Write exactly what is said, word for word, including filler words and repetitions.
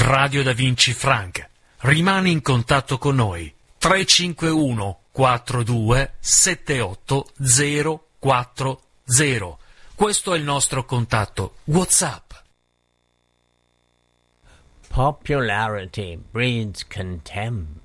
Radio Da Vinci Frank. Rimani in contatto con noi. tre cinque uno quattro due sette otto zero quattro zero. Questo è il nostro contatto WhatsApp. Popularity breeds contempt.